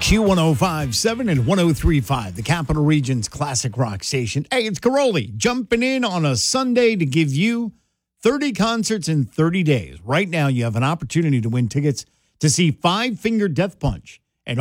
Q1057 and 1035, the Capital Region's classic rock station. Hey, it's Caroli jumping in on a Sunday to give you 30 concerts in 30 days. Right now, you have an opportunity to win tickets to see Five Finger Death Punch